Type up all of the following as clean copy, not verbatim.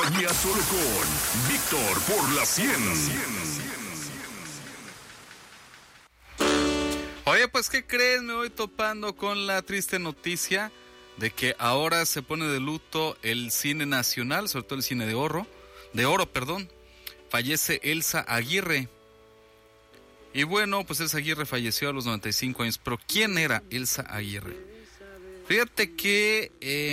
compañía solo con Víctor por la 100. Oye, pues, ¿qué crees? Me voy topando con la triste noticia de que ahora se pone de luto el cine nacional, sobre todo el cine de oro, Fallece Elsa Aguirre. Y bueno, pues Elsa Aguirre falleció a los 95 años. Pero ¿quién era Elsa Aguirre? Fíjate que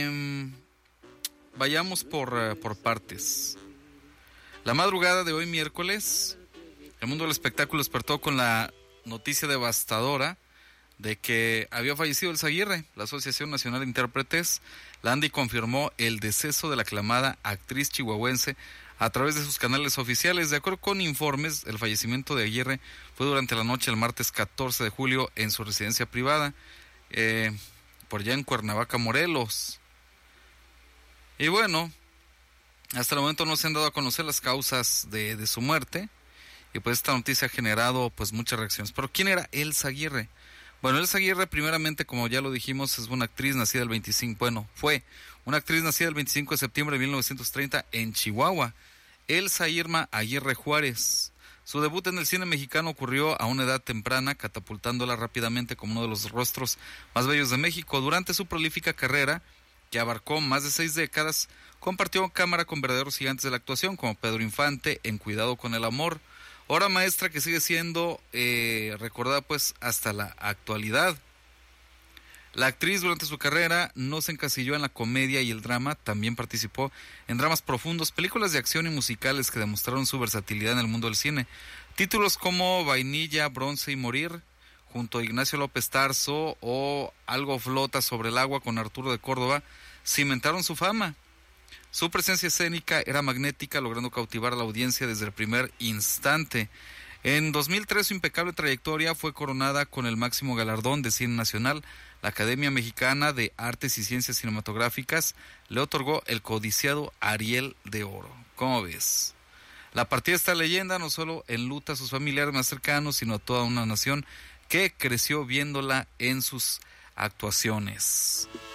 vayamos por partes. La madrugada de hoy, miércoles, el mundo del espectáculo despertó con la noticia devastadora de que había fallecido Elsa Aguirre. La Asociación Nacional de Intérpretes, la ANDI, confirmó el deceso de la aclamada actriz chihuahuense a través de sus canales oficiales. De acuerdo con informes, el fallecimiento de Aguirre fue durante la noche del martes 14 de julio en su residencia privada, por allá en Cuernavaca, Morelos. Y bueno, hasta el momento no se han dado a conocer las causas de su muerte, y pues esta noticia ha generado pues muchas reacciones. Pero ¿quién era Elsa Aguirre? Bueno, Elsa Aguirre, primeramente, como ya lo dijimos, es una actriz nacida fue una actriz nacida el 25 de septiembre de 1930 en Chihuahua. Elsa Irma Aguirre Juárez. Su debut en el cine mexicano ocurrió a una edad temprana, catapultándola rápidamente como uno de los rostros más bellos de México. Durante su prolífica carrera, que abarcó más de 6 décadas, compartió cámara con verdaderos gigantes de la actuación, como Pedro Infante en Cuidado con el amor, obra maestra que sigue siendo recordada pues hasta la actualidad. La actriz durante su carrera no se encasilló en la comedia y el drama, también participó en dramas profundos, películas de acción y musicales que demostraron su versatilidad en el mundo del cine. Títulos como Vainilla, Bronce y Morir, junto a Ignacio López Tarso, o Algo flota sobre el agua con Arturo de Córdoba, cimentaron su fama. Su presencia escénica era magnética, logrando cautivar a la audiencia desde el primer instante. En 2003, su impecable trayectoria fue coronada con el máximo galardón de cine nacional. La Academia Mexicana de Artes y Ciencias Cinematográficas le otorgó el codiciado Ariel de Oro. ¿Cómo ves? La partida de esta leyenda no solo enluta a sus familiares más cercanos, sino a toda una nación que creció viéndola en sus actuaciones.